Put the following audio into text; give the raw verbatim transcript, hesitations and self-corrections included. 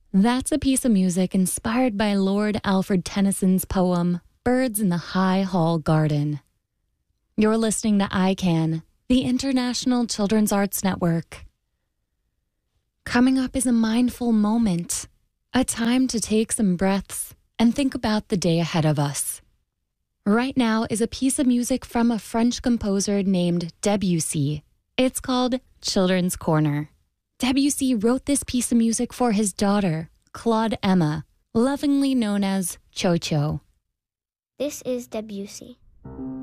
That's a piece of music inspired by Lord Alfred Tennyson's poem, Birds in the High Hall Garden. You're listening to I CAN, the International Children's Arts Network. Coming up is a mindful moment, a time to take some breaths and think about the day ahead of us. Right now is a piece of music from a French composer named Debussy. It's called Children's Corner. Debussy wrote this piece of music for his daughter, Claude Emma, lovingly known as Cho Cho. This is Debussy.